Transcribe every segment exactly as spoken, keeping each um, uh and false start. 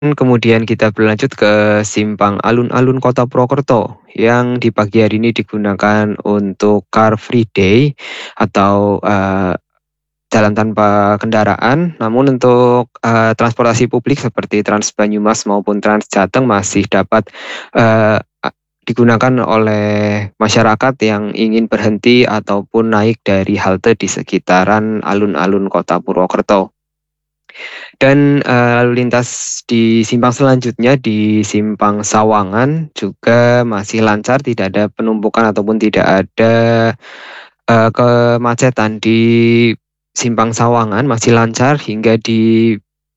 Kemudian kita berlanjut ke simpang alun-alun Kota Purwokerto yang di pagi hari ini digunakan untuk Car Free Day atau, eee, jalan tanpa kendaraan. Namun untuk, eee, transportasi publik seperti Trans Banyumas maupun Trans Jateng masih dapat, eee, a digunakan oleh masyarakat yang ingin berhenti ataupun naik dari halte di sekitaran alun-alun Kota Purwokerto. Dan, eee, lalu lintas di simpang selanjutnya di Simpang Sawangan juga masih lancar, tidak ada penumpukan ataupun tidak ada, eee, kemacetan di Simpang Sawangan masih lancar hingga di,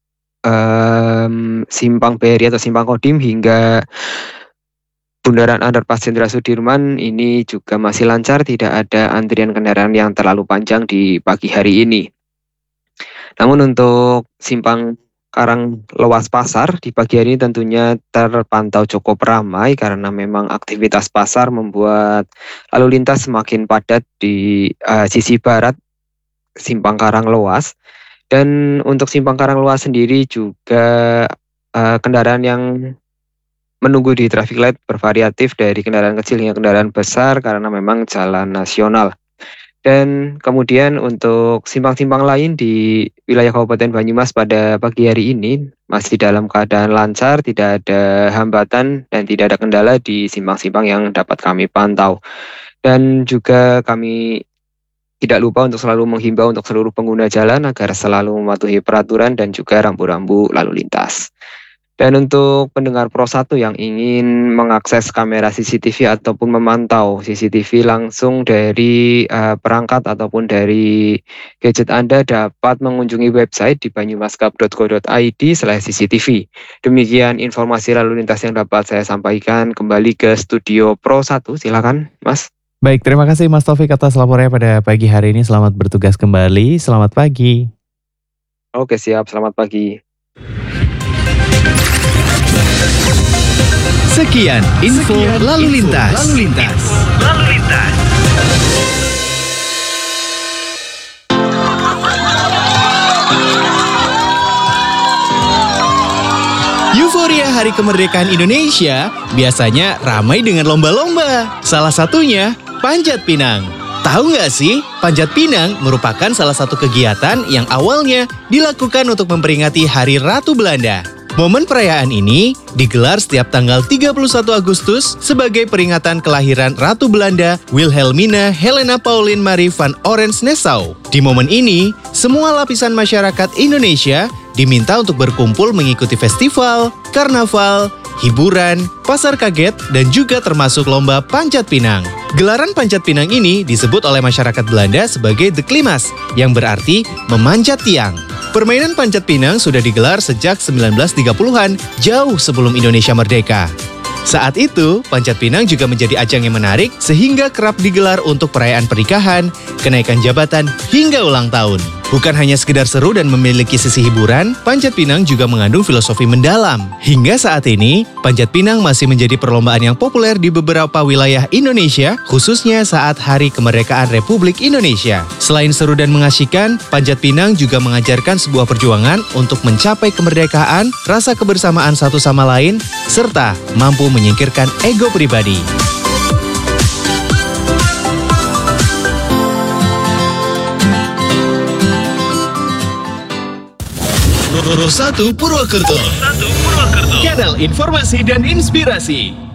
mmm, Simpang B R I atau Simpang Kodim hingga Bundaran Underpass Jenderal Sudirman ini juga masih lancar, tidak ada antrian kendaraan yang terlalu panjang di pagi hari ini. Namun untuk simpang Karanglewas Pasar di pagi hari ini tentunya terpantau cukup ramai karena memang aktivitas pasar membuat lalu lintas semakin padat di, eee, sisi barat simpang Karanglewas. Dan untuk simpang Karanglewas sendiri juga, eee, kendaraan yang menunggu di traffic light bervariatif dari kendaraan kecil hingga kendaraan besar karena memang jalan nasional. Dan kemudian untuk simpang-simpang lain di wilayah Kabupaten Banyumas pada pagi hari ini masih dalam keadaan lancar, tidak ada hambatan dan tidak ada kendala di simpang-simpang yang dapat kami pantau. Dan juga kami tidak lupa untuk selalu menghimbau untuk seluruh pengguna jalan agar selalu mematuhi peraturan dan juga rambu-rambu lalu lintas. Dan untuk pendengar Pro satu yang ingin mengakses kamera C C T V ataupun memantau C C T V langsung dari, eee, perangkat ataupun dari gadget Anda dapat mengunjungi website di banyumaskap dot co dot i d slash c c t v. Demikian informasi lalu lintas yang dapat saya sampaikan. Kembali ke studio Pro satu, silakan Mas. Baik, terima kasih Mas Taufik atas laporannya pada pagi hari ini. Selamat bertugas kembali, selamat pagi. Oke siap, selamat pagi. Sekian info lalu lintas. Lalu lintas. Lalu lintas. Euforia Hari Kemerdekaan Indonesia biasanya ramai dengan lomba-lomba. Salah satunya Panjat Pinang. Tahu nggak sih, Panjat Pinang merupakan salah satu kegiatan yang awalnya dilakukan untuk memperingati Hari Ratu Belanda. Momen perayaan ini digelar setiap tanggal tiga puluh satu Agustus sebagai peringatan kelahiran Ratu Belanda Wilhelmina Helena Pauline Marie van Oranje-Nassau. Di momen ini, semua lapisan masyarakat Indonesia diminta untuk berkumpul mengikuti festival, karnaval, hiburan, pasar kaget, dan juga termasuk lomba Panjat Pinang. Gelaran Panjat Pinang ini disebut oleh masyarakat Belanda sebagai de klimas, yang berarti memanjat tiang. Permainan Panjat Pinang sudah digelar sejak sembilan belas tiga puluhan, jauh sebelum Indonesia merdeka. Saat itu, Panjat Pinang juga menjadi ajang yang menarik sehingga kerap digelar untuk perayaan pernikahan, kenaikan jabatan, hingga ulang tahun. Bukan hanya sekedar seru dan memiliki sisi hiburan, Panjat Pinang juga mengandung filosofi mendalam. Hingga saat ini, Panjat Pinang masih menjadi perlombaan yang populer di beberapa wilayah Indonesia, khususnya saat Hari Kemerdekaan Republik Indonesia. Selain seru dan mengasyikkan, Panjat Pinang juga mengajarkan sebuah perjuangan untuk mencapai kemerdekaan, rasa kebersamaan satu sama lain, serta mampu menyingkirkan ego pribadi. Pro satu Purwokerto. Kanal informasi dan inspirasi.